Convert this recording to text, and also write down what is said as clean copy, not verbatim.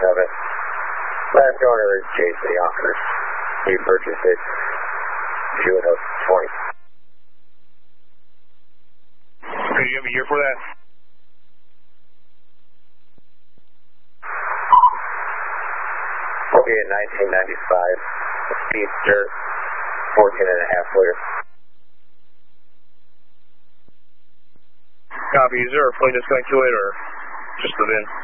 of it. Last owner is Jason Yonkers. We purchased it June of 20. Could you give me a year for that? Will be in 1995. Speedster, 14.5 liter. Copy. Is there a flame disconnect to it or just the VIN?